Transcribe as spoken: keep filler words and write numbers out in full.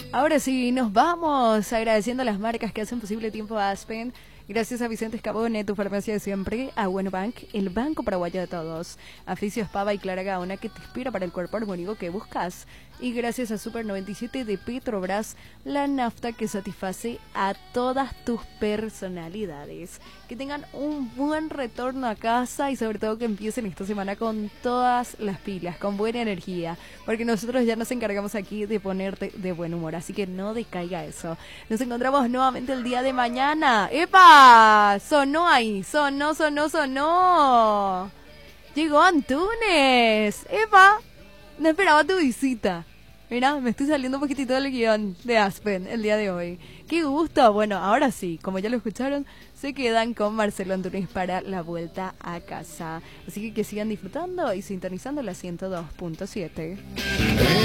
Ahora sí, nos vamos agradeciendo a las marcas que hacen posible Tiempo Aspen. Gracias a Vicente Escabone, tu farmacia de siempre, a Bueno Bank, el banco paraguayo de todos, a Fisios Pava y Clara Gaona, que te inspira para el cuerpo armónico que buscas. Y gracias a Super noventa y siete de Petrobras, la nafta que satisface a todas tus personalidades. Que tengan un buen retorno a casa y sobre todo que empiecen esta semana con todas las pilas, con buena energía, porque nosotros ya nos encargamos aquí de ponerte de buen humor, así que no decaiga eso. Nos encontramos nuevamente el día de mañana. ¡Epa! Sonó ahí, sonó, sonó, sonó. Llegó Antunes. ¡Epa! No esperaba tu visita. Mira, me estoy saliendo un poquitito del guión de Aspen el día de hoy. ¡Qué gusto! Bueno, ahora sí, como ya lo escucharon, se quedan con Marcelo Antunes para la vuelta a casa. Así que que sigan disfrutando y sintonizando la ciento dos punto siete.